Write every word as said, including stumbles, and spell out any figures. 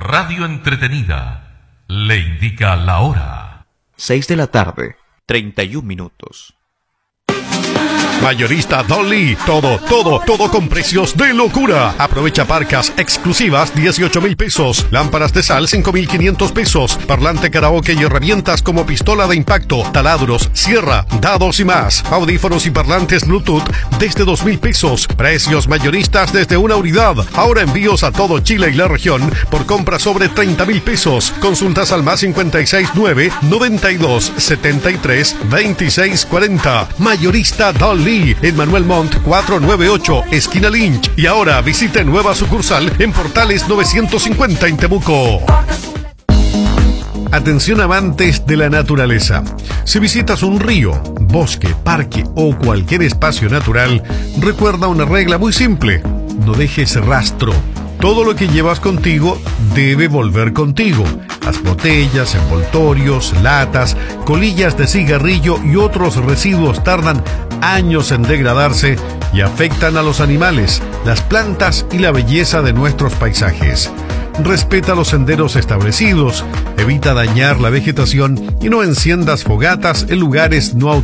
radio entretenida, le indica la hora. Seis de la tarde, treinta y un minutos. Mayorista Dolly, todo, todo, todo con precios de locura. Aprovecha parcas exclusivas dieciocho mil pesos, lámparas de sal cinco mil quinientos pesos, parlante karaoke y herramientas como pistola de impacto, taladros, sierra, dados y más, audífonos y parlantes Bluetooth desde dos mil pesos, precios mayoristas desde una unidad. Ahora envíos a todo Chile y la región por compra sobre treinta mil pesos. Consultas al más cincuenta y seis nueve, noventa y dos, setenta y tres, veintiséis cuarenta. Mayorista Dolly en Manuel Montt cuatrocientos noventa y ocho, esquina Lynch. Y ahora visite nueva sucursal en Portales novecientos cincuenta en Temuco. Atención amantes de la naturaleza. Si visitas un río, bosque, parque o cualquier espacio natural, recuerda una regla muy simple: no dejes rastro. Todo lo que llevas contigo debe volver contigo. Las botellas, envoltorios, latas, colillas de cigarrillo y otros residuos tardan años en degradarse y afectan a los animales, las plantas y la belleza de nuestros paisajes. Respeta los senderos establecidos, evita dañar la vegetación y no enciendas fogatas en lugares no autorizados.